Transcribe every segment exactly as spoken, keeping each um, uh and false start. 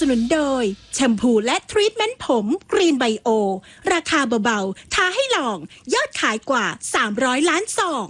นุนโดยแชมพูและทรีทเมนต์ผมกรีนไบโอราคาเบาๆท้าให้ลองยอดขายกว่าสามร้อยล้านซอง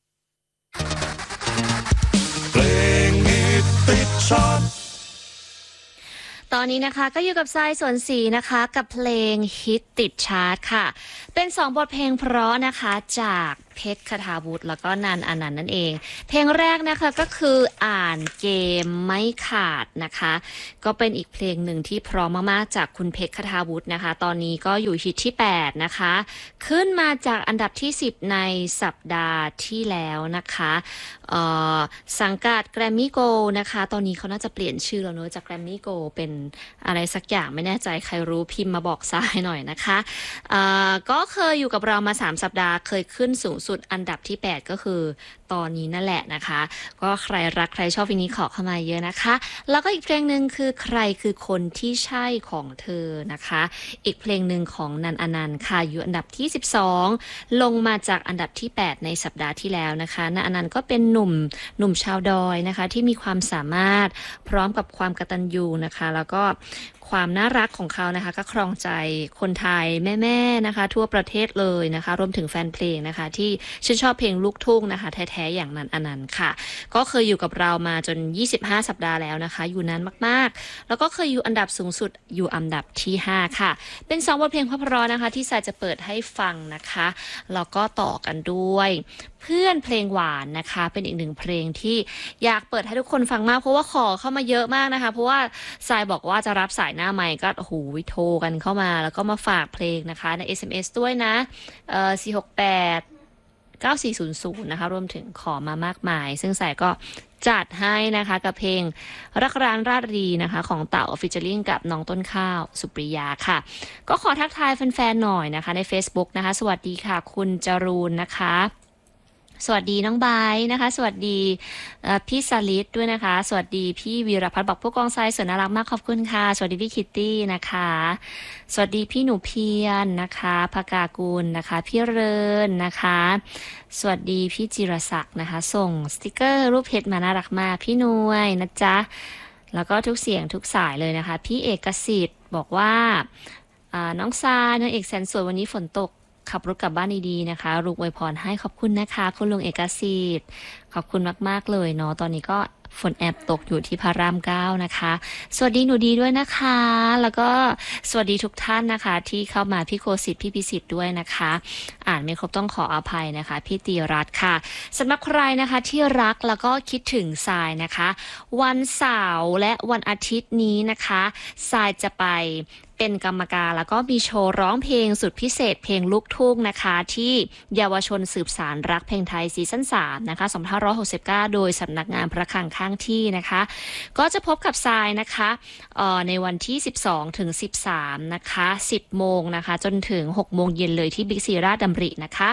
เพลงฮิตติดชาร์ตตอนนี้นะคะก็อยู่กับทรายสวนศรีนะคะกับเพลงฮิตติดชาร์ตค่ะเป็นสองบทเพลงเพราะนะคะจากเพชรคทาวุฒิแล้วก็นันอนันต์นั่นเองเพลงแรกนะคะก็คืออ่านเกมไม่ขาดนะคะก็เป็นอีกเพลงหนึ่งที่เพราะมากๆจากคุณเพชรคทาวุฒินะคะตอนนี้ก็อยู่ฮิตที่แปดนะคะขึ้นมาจากอันดับที่สิบในสัปดาห์ที่แล้วนะคะสังกัดแกรมมี่โกลด์นะคะตอนนี้เขาน่าจะเปลี่ยนชื่อแล้วเนอะจากแกรมมี่โกลด์เป็นอะไรสักอย่างไม่แน่ใจใครรู้พิมพ์มาบอกทรายหน่อยนะคะก็เคยอยู่กับเรามาสามสัปดาห์เคยขึ้นสูงสุดอันดับที่แปดก็คือตอนนี้นั่นแหละนะคะก็ใครรักใครชอบเพลงนี้ขอเข้ามาเยอะนะคะแล้วก็อีกเพลงหนึ่งคือใครคือคนที่ใช่ของเธอนะคะอีกเพลงหนึ่งของนันอนันต์ค่ะอยู่อันดับที่สิบสองลงมาจากอันดับที่แปดในสัปดาห์ที่แล้วนะคะนันอนันต์ก็เป็นหนุ่มหนุ่มชาวดอยนะคะที่มีความสามารถพร้อมกับความกตัญญูนะคะแล้วก็ความน่ารักของเขานะคะก็ครองใจคนไทยแม่ๆนะคะทั่วประเทศเลยนะคะรวมถึงแฟนเพลงนะคะที่ชื่นชอบเพลงลูกทุ่งนะคะแท้ๆอย่างนันอนันต์ค่ะก็เคยอยู่กับเรามาจนยี่สิบห้าสัปดาห์แล้วนะคะอยู่นานมากๆแล้วก็เคยอยู่อันดับสูงสุดอยู่อันดับที่ห้าค่ะเป็นสองบทเพลงเพราะๆนะคะที่สายจะเปิดให้ฟังนะคะแล้วก็ต่อกันด้วยเพื่อนเพลงหวานนะคะเป็นอีกหนึ่งเพลงที่อยากเปิดให้ทุกคนฟังมากเพราะว่าขอเข้ามาเยอะมากนะคะเพราะว่าสายบอกว่าจะรับสายหน้าไมค์ก็โอ้โหโทรกันเข้ามาแล้วก็มาฝากเพลงนะคะใน เอส เอ็ม เอส ด้วยนะเอ่อสี่ หก แปด เก้า สี่ ศูนย์ ศูนย์นะคะรวมถึงขอมามากมายซึ่งสายก็จัดให้นะคะกับเพลงรักร้านราชดีนะคะของเต่าฟิชเชอร์ลิงกับน้องต้นข้าวสุปริยาค่ะก็ขอทักทายแฟนๆหน่อยนะคะใน Facebook นะคะสวัสดีค่ะคุณจรูนนะคะสวัสดีน้องไบร์ทนะคะสวัสดีพี่สลิดด้วยนะคะสวัสดีพี่วีรพัฒน์บอกผู้กองทรายสวยน่ารักมากขอบคุณค่ะสวัสดีพี่คิตตี้นะคะสวัสดีพี่หนูเพียรนะคะภกากุลนะคะพี่เรินนะคะสวัสดีพี่จิรศักดิ์นะคะส่งสติกเกอร์รูปเพชรมาน่ารักมากพี่นวยนะจ๊ะแล้วก็ทุกเสียงทุกสายเลยนะคะพี่เอกสิทธิ์บอกว่าน้องซานางเอกแสนสวยวันนี้ฝนตกขับรถกลับบ้านดีๆนะคะลูกอวยพรให้ขอบคุณนะคะคุณลุงเอกสิทธิ์ขอบคุณมากๆเลยเนาะตอนนี้ก็ฝนแอบตกอยู่ที่พระรามเก้านะคะสวัสดีหนูดีด้วยนะคะแล้วก็สวัสดีทุกท่านนะคะที่เข้ามาพี่โคสิทธิ์พี่พิสิทธิ์ด้วยนะคะอ่านไม่ครบต้องขออภัยนะคะพี่ตีรัตน์ค่ะสำหรับใครนะคะที่รักแล้วก็คิดถึงทรายนะคะวันเสาร์และวันอาทิตย์นี้นะคะทรายจะไปเป็นกรรมการแล้วก็มีโชว์ร้องเพลงสุดพิเศษเพลงลูกทุ่งนะคะที่เยาวชนสืบสานรักเพลงไทยซีซั่นสามนะคะสองพันห้าร้อยหกสิบเก้าโดยสำนักงานพระคลังข้างที่นะคะก็จะพบกับทรายนะคะเอ่อในวันที่สิบสองถึงสิบสามนะคะสิบโมงนะคะจนถึงหกโมงเย็นเลยที่บิ๊กซีราชดำรินะคะ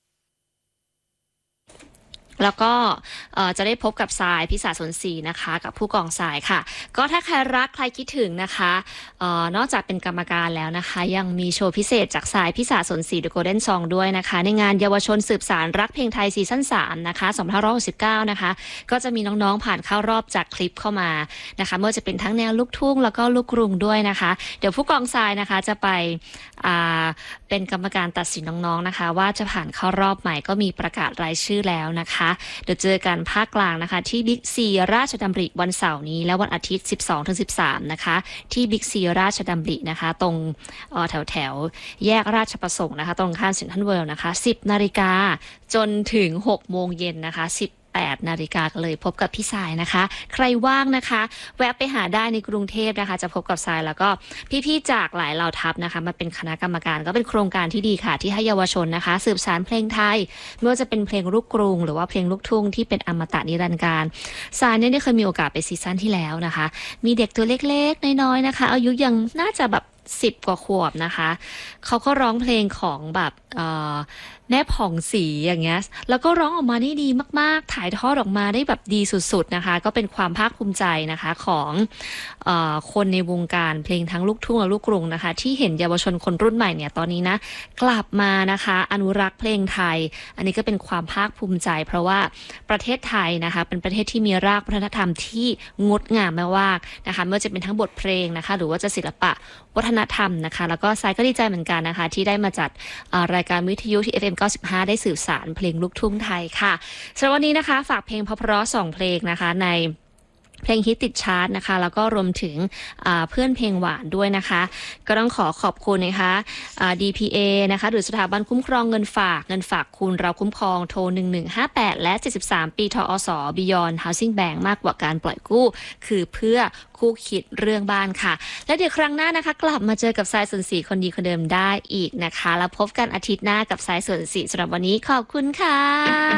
แล้วก็จะได้พบกับทรายพิศาสนศรีนะคะกับผู้กองทรายค่ะก็ถ้าใครรักใครคิดถึงนะคะออนอกจากเป็นกรรมการแล้วนะคะยังมีโชว์พิเศษจากทรายพิศาสนศรี The Golden Song ด้วยนะคะในงานเยาวชนสืบสานรักเพลงไทยซีซั่นสามนะคะสองพันห้าร้อยหกสิบเก้านะคะก็จะมีน้องๆผ่านเข้ารอบจากคลิปเข้ามานะคะไม่ว่าจะเป็นทั้งแนวลูกทุ่งแล้วก็ลูกกรุงด้วยนะคะเดี๋ยวผู้กองทรายนะคะจะไปเป็นกรรมการตัดสินน้องๆนะคะว่าจะผ่านเข้ารอบใหม่ก็มีประกาศรายชื่อแล้วนะคะเดี๋ยวเจอกันภาคกลางนะคะที่บิ๊กซีราชดำริวันเสาร์นี้และวันอาทิตย์ สิบสองถึงสิบสาม นะคะที่บิ๊กซีราชดำรินะคะตรงแถวแถวแยกราชประสงค์นะคะตรงข้ามเซ็นทรัลเวิลด์นะคะสิบนาฬิกาจนถึงหกโมงเย็นนะคะสิบแปดนาฬิกาเลยพบกับพี่ทรายนะคะใครว่างนะคะแวะไปหาได้ในกรุงเทพนะคะจะพบกับทรายแล้วก็พี่ๆจากหลายเหล่าทัพนะคะมาเป็นคณะกรรมการก็เป็นโครงการที่ดีค่ะที่ให้เยาวชนนะคะสืบสานเพลงไทยไม่ว่าจะเป็นเพลงลูกกรุงหรือว่าเพลงลูกทุ่งที่เป็นอมตะนิรันดร์การทรายเนี่ยได้เคยมีโอกาสไปซีซั่นที่แล้วนะคะมีเด็กตัวเล็กๆน้อยๆนะคะอายุยังน่าจะแบบสิบกว่าขวบนะคะเขาก็ร้องเพลงของแบบเอ่อแม่ผ่องศรีอย่างเงี้ยแล้วก็ร้องออกมาได้ดีมากๆถ่ายทอดออกมาได้แบบดีสุดๆนะคะก็เป็นความภาคภูมิใจนะคะของเอ่อคนในวงการเพลงทั้งลูกทุ่งและลูกกรุงนะคะที่เห็นเยาวชนคนรุ่นใหม่เนี่ยตอนนี้นะกลับมานะคะอนุรักษ์เพลงไทยอันนี้ก็เป็นความภาคภูมิใจ เพราะว่าประเทศไทยนะคะเป็นประเทศที่มีรากวัฒนธรรมที่งดงามมากๆนะคะไม่ว่าจะเป็นทั้งบทเพลงนะคะหรือว่าจะศิลปะวัฒนธรรมนะคะแล้วก็ทรายก็ดีใจเหมือนกันนะคะที่ได้มาจัดรายการวิทยุที่ เอฟ เอ็ม เก้าสิบห้าได้สื่อสารเพลงลูกทุ่งไทยค่ะสำหรับวันนี้นะคะฝากเพลงเพราะๆสองเพลงนะคะในเพลงฮิตติดชาร์ตนะคะแล้วก็รวมถึงเพื่อนเพลงหวานด้วยนะคะก็ต้องขอขอบคุณนะคะ ดี พี เอ นะคะหรือสถาบันคุ้มครองเงินฝากเงินฝากคุณเราคุ้มครองโทรหนึ่งหนึ่งห้าแปดและเจ็ดสิบสามปีทอส Beyond Housing Bank มากกว่าการปล่อยกู้คือเพื่อคู่คิดเรื่องบ้านค่ะและเดี๋ยวครั้งหน้านะคะกลับมาเจอกับสายส่วนสี่คนดีคนเดิมได้อีกนะคะแล้วพบกันอาทิตย์หน้ากับสายส่วนสี่สำหรับวันนี้ขอบคุณค่ะ